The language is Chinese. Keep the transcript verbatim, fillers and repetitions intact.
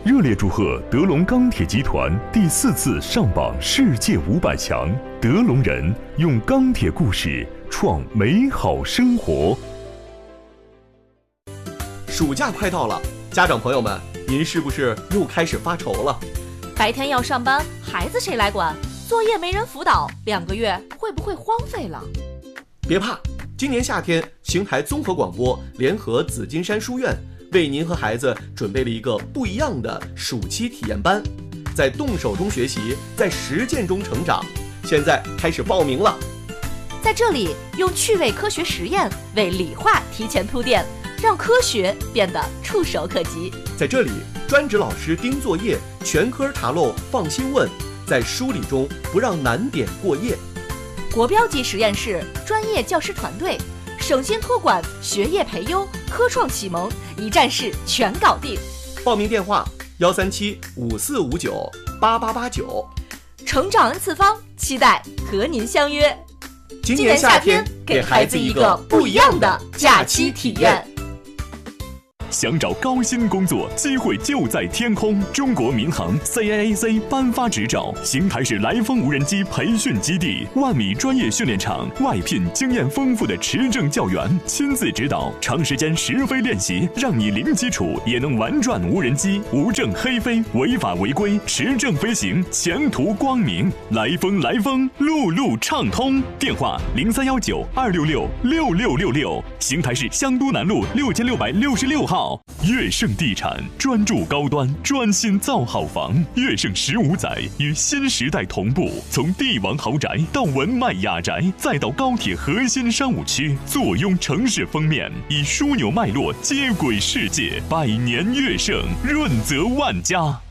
热烈祝贺德龙钢铁集团第四次上榜世界五百强，德龙人用钢铁故事创美好生活。 暑假快到了，家长朋友们，您是不是又开始发愁了？ 白天要上班，孩子谁来管？作业没人辅导，两个月会不会荒废了？ 别怕，今年夏天，邢台综合广播联合紫金山书院为您和孩子准备了一个不一样的暑期体验班，在动手中学习，在实践中成长。现在开始报名了。 在这里，用趣味科学实验为理化提前铺垫，让科学变得触手可及。 在这里，专职老师盯作业，全科查漏放心问，在梳理中不让难点过夜。 国标级实验室，专业教师团队，省心托管，学业培优，科创启蒙，一站式全搞定。 报名电话：幺三七五四五九八八八九。 成长 N 次方，期待和您相约。 今年夏天，给孩子一个不一样的假期体验。 想找高薪工作，机会就在天空。中国民航 C A A C 颁发执照，邢台市来风无人机培训基地，万米专业训练场，外聘经验丰富的持证教员，亲自指导，长时间实飞练习，让你零基础也能玩转无人机，无证黑飞，违法违规，持证飞行，前途光明。来风来风，路路畅通。电话零三幺九二六六六六六六，邢台市香都南路六千六百六十六号。悦盛地产专注高端，专心造好房。悦盛十五载与新时代同步，从帝王豪宅到文迈雅宅，再到高铁核心商务区，坐拥城市封面，以枢纽脉络接轨世界。百年悦盛，润泽万家。